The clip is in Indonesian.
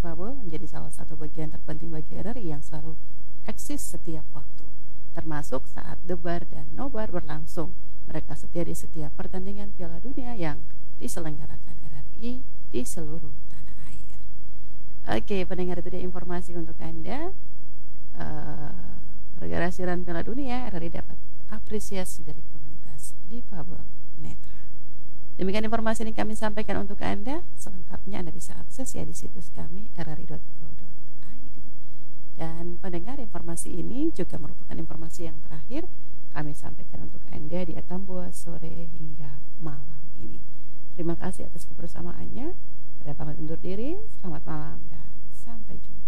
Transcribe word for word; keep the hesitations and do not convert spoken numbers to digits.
difabel menjadi salah satu bagian terpenting bagi R R I yang selalu eksis setiap waktu, termasuk saat debar dan nobar berlangsung. Mereka setia di setiap pertandingan Piala Dunia yang diselenggarakan R R I di seluruh tanah air. Oke, pendengar, itu dia informasi untuk Anda. Uh, Gara-gara siaran Piala Dunia, R R I dapat apresiasi dari komunitas difabel netra. Demikian informasi ini kami sampaikan untuk Anda. Selengkapnya Anda bisa akses ya di situs kami r r i dot co dot i d. Dan pendengar, informasi ini juga merupakan informasi yang terakhir kami sampaikan untuk Anda di Atambua sore hingga malam ini. Terima kasih atas kebersamaannya. Pada pamit undur diri, selamat malam dan sampai jumpa.